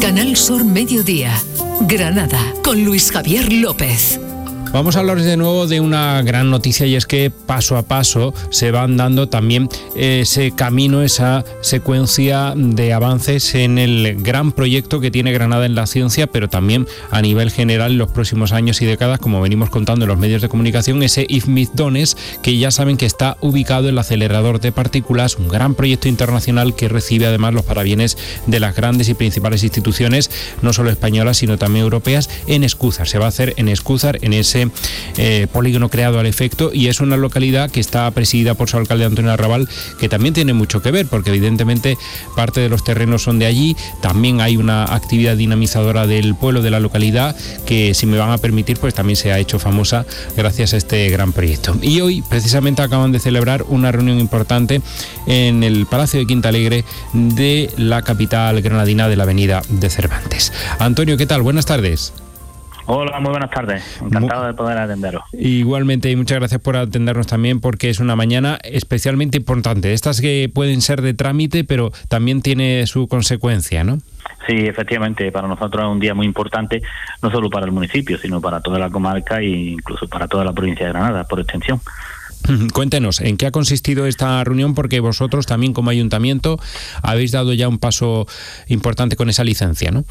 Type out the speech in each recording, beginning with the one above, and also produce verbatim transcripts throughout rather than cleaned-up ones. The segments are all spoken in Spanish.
Canal Sur Mediodía, Granada, con Luis Javier López. Vamos a hablar de nuevo de una gran noticia, y es que paso a paso se van dando también ese camino, esa secuencia de avances en el gran proyecto que tiene Granada en la ciencia, pero también a nivel general en los próximos años y décadas, como venimos contando en los medios de comunicación, ese I F M I Dones, que ya saben que está ubicado en el acelerador de partículas, un gran proyecto internacional que recibe además los parabienes de las grandes y principales instituciones, no solo españolas, sino también europeas, en Escúzar. Se va a hacer en Escúzar, en ese Eh, polígono creado al efecto, y es una localidad que está presidida por su alcalde Antonio Arrabal, que también tiene mucho que ver, porque evidentemente parte de los terrenos son de allí. También hay una actividad dinamizadora del pueblo, de la localidad, que, si me van a permitir, pues también se ha hecho famosa gracias a este gran proyecto. Y hoy precisamente acaban de celebrar una reunión importante en el Palacio de Quinta Alegre de la capital granadina, de la avenida de Cervantes. Antonio, ¿qué tal? Buenas tardes. Hola, muy buenas tardes. Encantado muy... de poder atenderos. Igualmente, y muchas gracias por atendernos también, porque es una mañana especialmente importante. Estas que pueden ser de trámite, pero también tiene su consecuencia, ¿no? Sí, efectivamente, para nosotros es un día muy importante, no solo para el municipio, sino para toda la comarca e incluso para toda la provincia de Granada, por extensión. Cuéntenos, ¿en qué ha consistido esta reunión? Porque vosotros también, como ayuntamiento, habéis dado ya un paso importante con esa licencia, ¿no?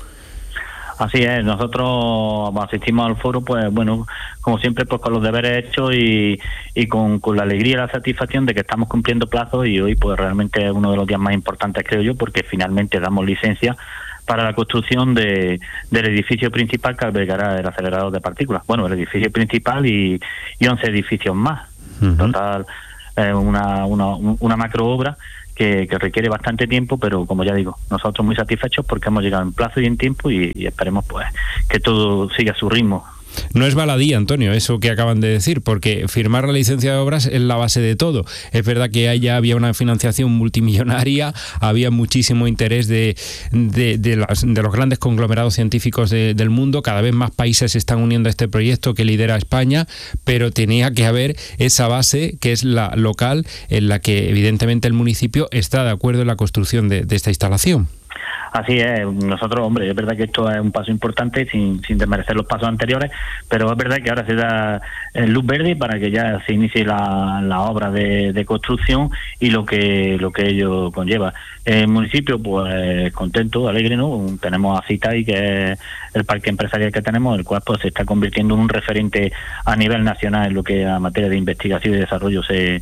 Así es, nosotros asistimos al foro, pues bueno, como siempre, pues con los deberes hechos y, y con, con la alegría y la satisfacción de que estamos cumpliendo plazos, y hoy pues realmente es uno de los días más importantes, creo yo, porque finalmente damos licencia para la construcción de, del edificio principal que albergará el acelerador de partículas. Bueno, el edificio principal y, y once edificios más. Uh-huh. Total, eh, una, una, una macro obra Que, que requiere bastante tiempo, pero como ya digo, nosotros muy satisfechos porque hemos llegado en plazo y en tiempo, y, y esperemos pues que todo siga a su ritmo. No es baladí, Antonio, eso que acaban de decir, porque firmar la licencia de obras es la base de todo. Es verdad que ya había una financiación multimillonaria, había muchísimo interés de, de, de, las, de los grandes conglomerados científicos de, del mundo. Cada vez más países se están uniendo a este proyecto que lidera España, pero tenía que haber esa base que es la local, en la que evidentemente el municipio está de acuerdo en la construcción de, de esta instalación. Así es, nosotros, hombre, es verdad que esto es un paso importante, sin, sin desmerecer los pasos anteriores, pero es verdad que ahora se da luz verde para que ya se inicie la, la obra de, de construcción y lo que lo que ello conlleva. El municipio, pues contento, alegre, ¿no? Tenemos a CITAI, que es el parque empresarial que tenemos, el cual pues se está convirtiendo en un referente a nivel nacional en lo que a materia de investigación y desarrollo se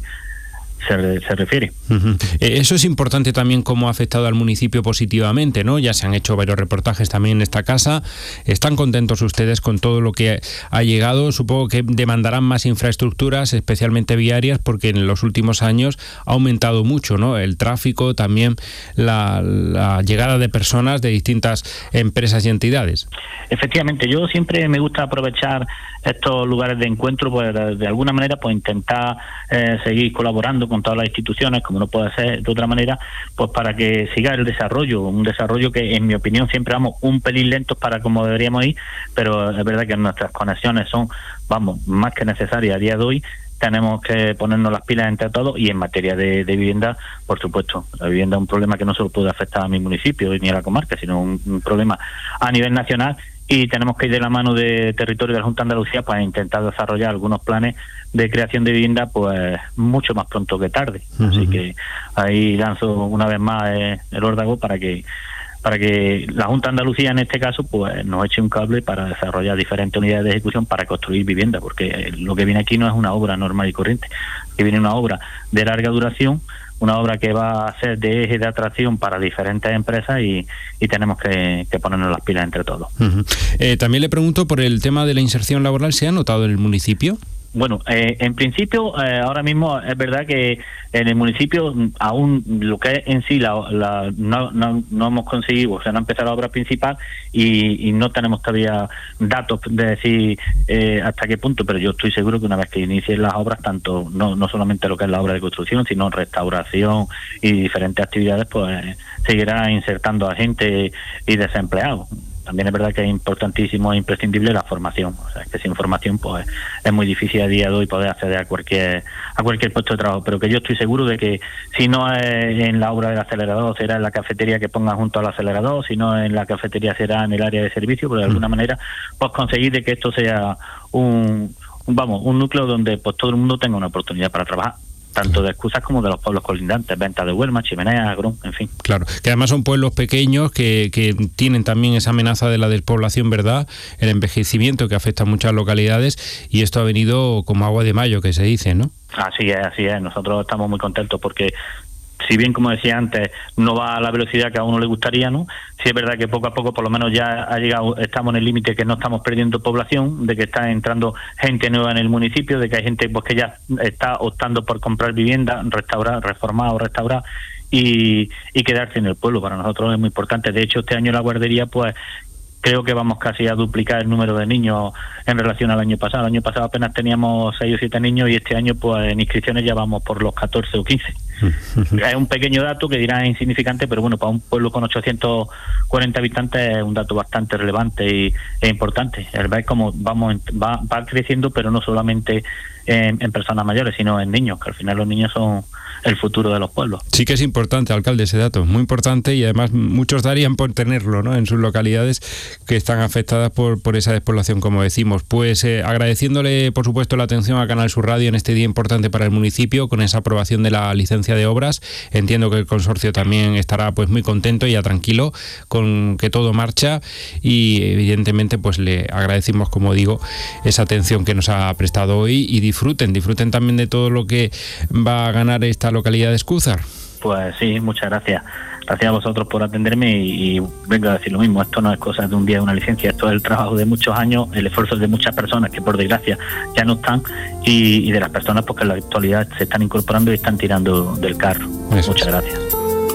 Se, se refiere. Uh-huh. Eso es importante también, cómo ha afectado al municipio positivamente, ¿no? Ya se han hecho varios reportajes también en esta casa. ¿Están contentos ustedes con todo lo que ha llegado? Supongo que demandarán más infraestructuras, especialmente viarias, porque en los últimos años ha aumentado mucho, ¿no? El tráfico, también la, la llegada de personas de distintas empresas y entidades. Efectivamente, yo siempre me gusta aprovechar estos lugares de encuentro, pues de, de alguna manera, pues intentar eh, seguir colaborando con todas las instituciones, como no puede ser de otra manera, pues para que siga el desarrollo, un desarrollo que, en mi opinión, siempre vamos un pelín lentos para como deberíamos ir, pero es verdad que nuestras conexiones son, vamos, más que necesarias a día de hoy. Tenemos que ponernos las pilas entre todos, y en materia de, de vivienda, por supuesto, la vivienda es un problema que no solo puede afectar a mi municipio ni a la comarca, sino un, un problema a nivel nacional, y tenemos que ir de la mano de territorio de la Junta de Andalucía para intentar desarrollar algunos planes de creación de vivienda, pues mucho más pronto que tarde. Uh-huh. Así que ahí lanzo una vez más eh, el órdago para que para que la Junta de Andalucía, en este caso, pues nos eche un cable para desarrollar diferentes unidades de ejecución para construir vivienda, porque lo que viene aquí no es una obra normal y corriente, que viene una obra de larga duración, una obra que va a ser de eje de atracción para diferentes empresas, y, y tenemos que, que ponernos las pilas entre todos. Uh-huh. Eh, también le pregunto por el tema de la inserción laboral. ¿Se ha notado en el municipio? Bueno, eh, en principio, eh, ahora mismo es verdad que en el municipio aún lo que es en sí la, la no, no, no hemos conseguido, o sea, no ha empezado la obra principal, y, y no tenemos todavía datos de decir eh, hasta qué punto, pero yo estoy seguro que una vez que inicien las obras, tanto no, no solamente lo que es la obra de construcción, sino restauración y diferentes actividades, pues seguirá insertando a gente y desempleados. también es verdad que es importantísimo e imprescindible la formación. O sea, es que sin formación pues es muy difícil a día de hoy poder acceder a cualquier a cualquier puesto de trabajo, pero que yo estoy seguro de que si no es en la obra del acelerador, será en la cafetería que pongan junto al acelerador, si no en la cafetería será en el área de servicio, pero de alguna manera pues conseguir de que esto sea un, un vamos, un núcleo donde pues todo el mundo tenga una oportunidad para trabajar, tanto de Excusas como de los pueblos colindantes, Ventas de Huelma, Chimenea, Agrón, en fin. Claro, que además son pueblos pequeños que, que tienen también esa amenaza de la despoblación, ¿verdad? El envejecimiento que afecta a muchas localidades, y esto ha venido como agua de mayo, que se dice, ¿no? Así es, así es. Nosotros estamos muy contentos porque, si bien, como decía antes, no va a la velocidad que a uno le gustaría, ¿no? Sí es verdad que poco a poco, por lo menos ya ha llegado, estamos en el límite que no estamos perdiendo población, de que está entrando gente nueva en el municipio, de que hay gente pues que ya está optando por comprar vivienda, restaurar, reformar o restaurar y, y quedarse en el pueblo. Para nosotros es muy importante. De hecho, este año la guardería, pues creo que vamos casi a duplicar el número de niños en relación al año pasado. El año pasado apenas teníamos seis o siete niños y este año pues en inscripciones ya vamos por los catorce o quince. Es un pequeño dato que dirá insignificante, pero bueno, para un pueblo con ochocientos cuarenta habitantes es un dato bastante relevante y, e importante. El ver cómo vamos va, va creciendo, pero no solamente en, en personas mayores, sino en niños, que al final los niños son el futuro de los pueblos. Sí que es importante, alcalde, ese dato, muy importante, y además muchos darían por tenerlo, ¿no?, en sus localidades que están afectadas por, por esa despoblación, como decimos. Pues eh, agradeciéndole, por supuesto, la atención a Canal Sur Radio en este día importante para el municipio, con esa aprobación de la licencia de obras. Entiendo que el consorcio también estará pues muy contento y ya tranquilo con que todo marcha, y evidentemente pues le agradecemos, como digo, esa atención que nos ha prestado hoy, y disfruten, disfruten también de todo lo que va a ganar esta localidad de Escúzar. Pues sí, muchas gracias. Gracias a vosotros por atenderme y, y vengo a decir lo mismo. Esto no es cosa de un día de una licencia, esto es el trabajo de muchos años, el esfuerzo de muchas personas que por desgracia ya no están, y, y de las personas porque en la actualidad se están incorporando y están tirando del carro. Eso muchas es. Gracias.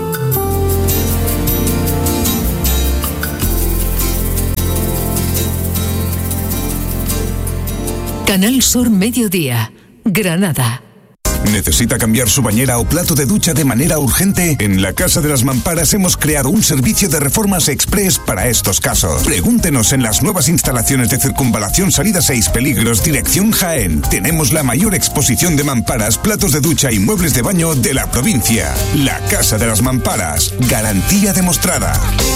Canal Sur Mediodía, Granada. ¿Necesita cambiar su bañera o plato de ducha de manera urgente? En la Casa de las Mamparas hemos creado un servicio de reformas express para estos casos. Pregúntenos en las nuevas instalaciones de Circunvalación Salida seis Peligros, dirección Jaén. Tenemos la mayor exposición de mamparas, platos de ducha y muebles de baño de la provincia. La Casa de las Mamparas, garantía demostrada.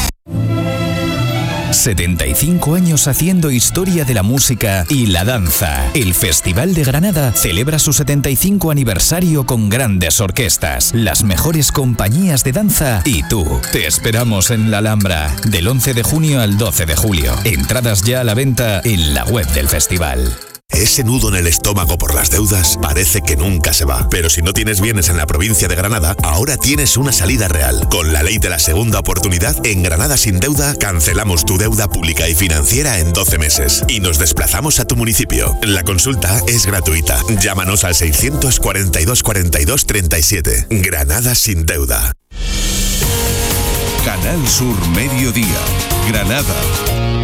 setenta y cinco años haciendo historia de la música y la danza. El Festival de Granada celebra su setenta y cinco aniversario con grandes orquestas, las mejores compañías de danza y tú. Te esperamos en la Alhambra del once de junio al doce de julio. Entradas ya a la venta en la web del festival. Ese nudo en el estómago por las deudas parece que nunca se va. Pero si no tienes bienes en la provincia de Granada, ahora tienes una salida real. Con la ley de la segunda oportunidad, en Granada Sin Deuda, cancelamos tu deuda pública y financiera en doce meses. Y nos desplazamos a tu municipio. La consulta es gratuita. Llámanos al seiscientos cuarenta y dos cuarenta y dos treinta y siete. Granada Sin Deuda. Canal Sur Mediodía, Granada.